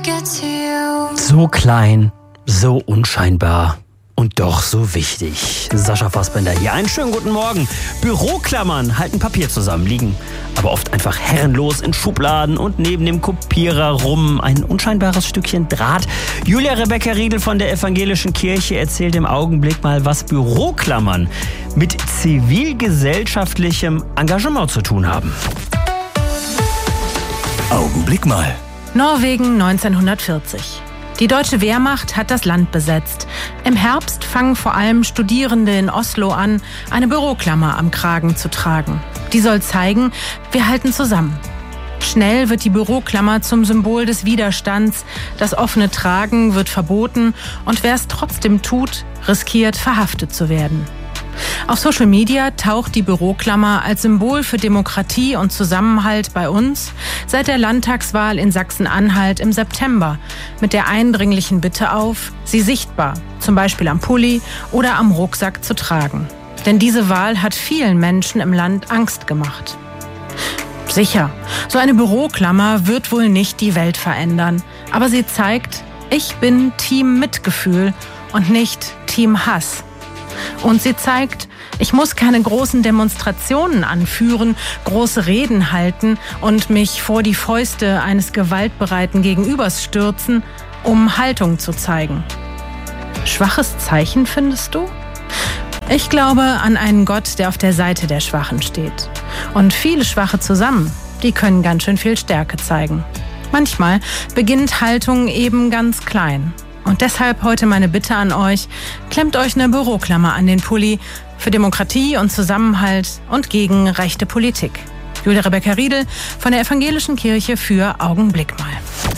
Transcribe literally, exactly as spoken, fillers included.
So klein, so unscheinbar und doch so wichtig. Sascha Fassbender hier. Einen schönen guten Morgen. Büroklammern halten Papier zusammen, liegen aber oft einfach herrenlos in Schubladen und neben dem Kopierer rum. Ein unscheinbares Stückchen Draht. Julia Rebecca Riedel von der Evangelischen Kirche erzählt im Augenblick mal, was Büroklammern mit zivilgesellschaftlichem Engagement zu tun haben. Augenblick mal. Norwegen neunzehnhundertvierzig. Die deutsche Wehrmacht hat das Land besetzt. Im Herbst fangen vor allem Studierende in Oslo an, eine Büroklammer am Kragen zu tragen. Die soll zeigen, wir halten zusammen. Schnell wird die Büroklammer zum Symbol des Widerstands. Das offene Tragen wird verboten und wer es trotzdem tut, riskiert, verhaftet zu werden. Auf Social Media taucht die Büroklammer als Symbol für Demokratie und Zusammenhalt bei uns seit der Landtagswahl in Sachsen-Anhalt im September mit der eindringlichen Bitte auf, sie sichtbar, zum Beispiel am Pulli oder am Rucksack zu tragen. Denn diese Wahl hat vielen Menschen im Land Angst gemacht. Sicher, so eine Büroklammer wird wohl nicht die Welt verändern, aber sie zeigt, ich bin Team Mitgefühl und nicht Team Hass. Und sie zeigt, ich muss keine großen Demonstrationen anführen, große Reden halten und mich vor die Fäuste eines gewaltbereiten Gegenübers stürzen, um Haltung zu zeigen. Schwaches Zeichen, findest du? Ich glaube an einen Gott, der auf der Seite der Schwachen steht. Und viele Schwache zusammen, die können ganz schön viel Stärke zeigen. Manchmal beginnt Haltung eben ganz klein. Und deshalb heute meine Bitte an euch, klemmt euch eine Büroklammer an den Pulli für Demokratie und Zusammenhalt und gegen rechte Politik. Julia Rebecca Riedel von der Evangelischen Kirche für Augenblick mal.